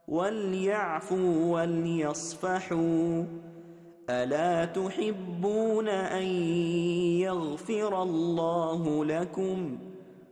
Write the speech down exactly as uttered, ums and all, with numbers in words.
وَلْيَعْفُوا وَلْيَصْفَحُوا أَلَا تُحِبُّونَ أَن يَغْفِرَ اللَّهُ لَكُمْ ۗ